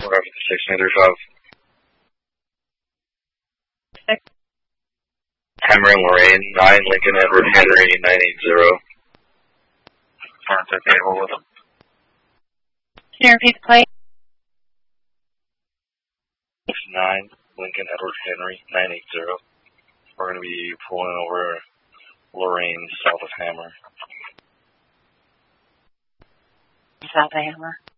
We're up to 635. Hammer and Lorraine, 9 Lincoln Edward Henry, 980. Contact able with them. Can you repeat the plate? 9 Lincoln Edward Henry, 980. We're going to be pulling over Lorraine south of Hammer. South of Hammer.